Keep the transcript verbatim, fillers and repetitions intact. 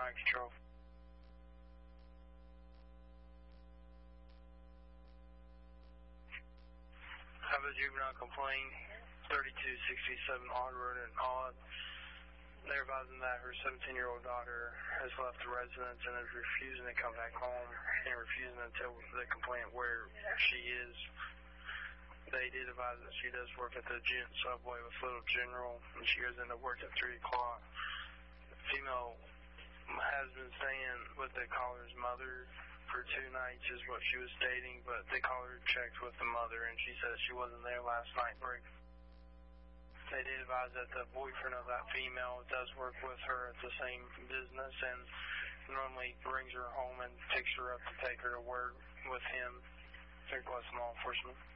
nine Control. Have a juvenile complaint, thirty-two sixty-seven Odd Road in Odd. They're advising that her seventeen-year-old daughter has left the residence and is refusing to come back home and refusing to tell the complainant where she is. They did advise that she does work at the Gent Subway with Little General, and she goes into work at three o'clock. The female has been staying with the caller's mother for two nights is what she was stating, but the caller checked with the mother, and she said she wasn't there last night break. They did advise that the boyfriend of that female does work with her at the same business and normally brings her home and picks her up to take her to work with him. Request law enforcement.